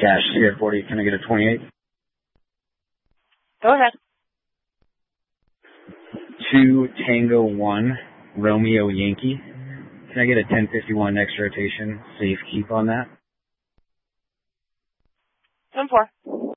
Cash, Sierra 40, can I get a 28? Go ahead. 2 Tango 1 Romeo Yankee. Can I get a 1051 next rotation? Safe keep on that. 10-4.